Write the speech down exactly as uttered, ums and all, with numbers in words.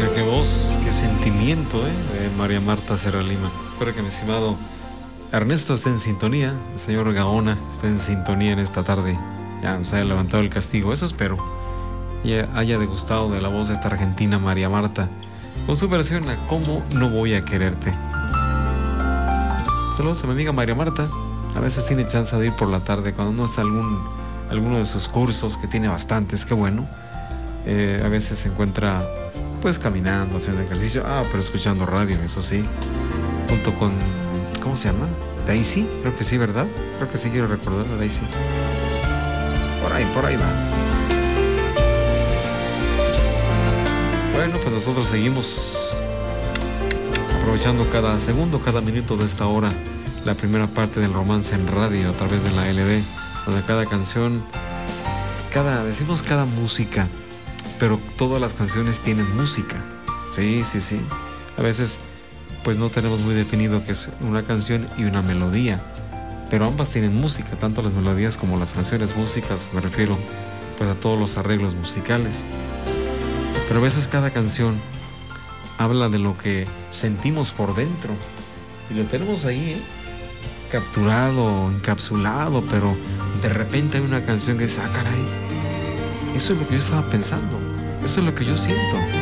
Oiga, qué voz, qué sentimiento, ¿eh? De María Marta Serra Lima. Espero que mi estimado Ernesto esté en sintonía, el señor Gaona esté en sintonía en esta tarde. Ya nos haya levantado el castigo, eso espero. Y haya degustado de la voz de esta argentina María Marta, con su versión a ¿Cómo no voy a quererte? Saludos a mi amiga María Marta. A veces tiene chance de ir por la tarde cuando no está algún, alguno de sus cursos, que tiene bastantes, qué bueno. Eh, a veces se encuentra pues caminando, haciendo ejercicio, ah, pero escuchando radio, eso sí, junto con, ¿cómo se llama? Daisy, creo que sí, ¿verdad? Creo que sí, quiero recordar a Daisy. Por ahí, por ahí va. Bueno, pues nosotros seguimos aprovechando cada segundo, cada minuto de esta hora, la primera parte del romance en radio a través de la L D, donde cada canción, cada, decimos cada música, pero todas las canciones tienen música. Sí, sí, sí. A veces pues no tenemos muy definido qué es una canción y una melodía, pero ambas tienen música, tanto las melodías como las canciones. Músicas, me refiero pues a todos los arreglos musicales. Pero a veces cada canción habla de lo que sentimos por dentro y lo tenemos ahí, ¿eh? Capturado, encapsulado, pero de repente hay una canción que dice, ah, caray, eso es lo que yo estaba pensando, eso es lo que yo siento.